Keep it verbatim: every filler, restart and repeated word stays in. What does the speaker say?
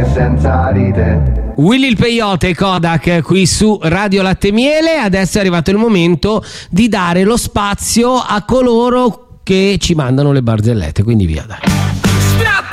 senza di te. Willy il Peyote e Kodak qui su Radio Latte Miele. Adesso è arrivato il momento di dare lo spazio a coloro che ci mandano le barzellette, quindi via dai.